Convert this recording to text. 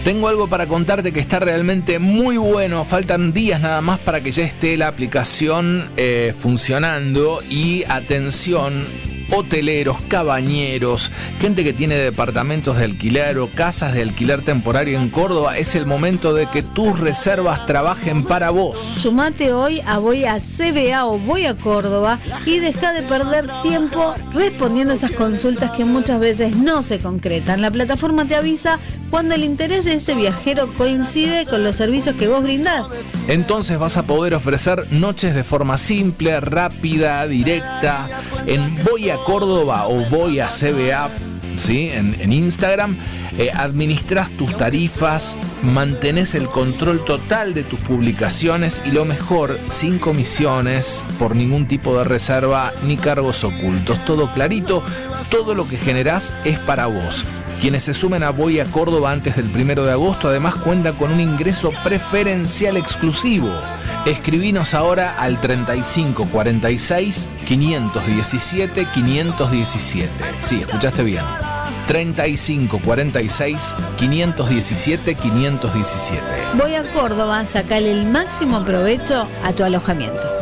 Tengo algo para contarte que está realmente muy bueno. Faltan días nada más para que ya esté la aplicación funcionando. Y atención, hoteleros, cabañeros, gente que tiene departamentos de alquiler o casas de alquiler temporario en Córdoba, es el momento de que tus reservas trabajen para vos. Sumate hoy a Voy a CBA o Voy a Córdoba y deja de perder tiempo respondiendo a esas consultas que muchas veces no se concretan. La plataforma te avisa cuando el interés de ese viajero coincide con los servicios que vos brindás. Entonces vas a poder ofrecer noches de forma simple, rápida, directa. En Voy a Córdoba o Voy a CBA, ¿sí? En Instagram, administras tus tarifas, mantenés el control total de tus publicaciones y lo mejor, sin comisiones por ningún tipo de reserva ni cargos ocultos. Todo clarito, todo lo que generás es para vos. Quienes se sumen a Voy a Córdoba antes del 1 de agosto además cuentan con un ingreso preferencial exclusivo. Escribinos ahora al 35 46 517 517. Sí, escuchaste bien. 35 46 517 517. Voy a Córdoba, sacale el máximo provecho a tu alojamiento.